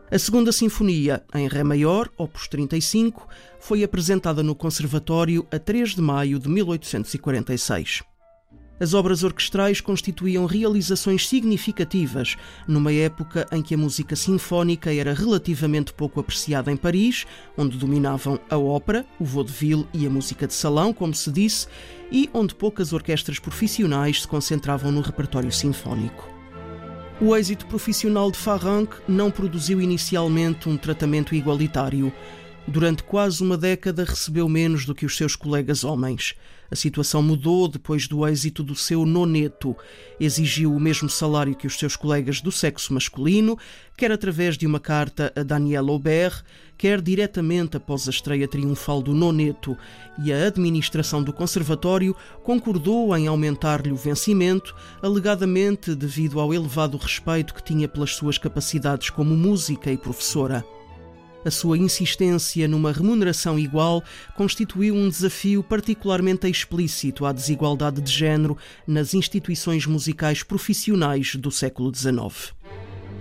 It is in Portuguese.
A segunda sinfonia, em Ré maior, opus 35, foi apresentada no Conservatório a 3 de maio de 1846. As obras orquestrais constituíam realizações significativas numa época em que a música sinfónica era relativamente pouco apreciada em Paris, onde dominavam a ópera, o vaudeville e a música de salão, como se disse, e onde poucas orquestras profissionais se concentravam no repertório sinfónico. O êxito profissional de Farranc não produziu inicialmente um tratamento igualitário. Durante quase uma década recebeu menos do que os seus colegas homens. A situação mudou depois do êxito do seu noneto. Exigiu o mesmo salário que os seus colegas do sexo masculino, quer através de uma carta a Daniel Aubert, quer diretamente após a estreia triunfal do noneto, e a administração do conservatório concordou em aumentar-lhe o vencimento, alegadamente devido ao elevado respeito que tinha pelas suas capacidades como música e professora. A sua insistência numa remuneração igual constituiu um desafio particularmente explícito à desigualdade de género nas instituições musicais profissionais do século XIX.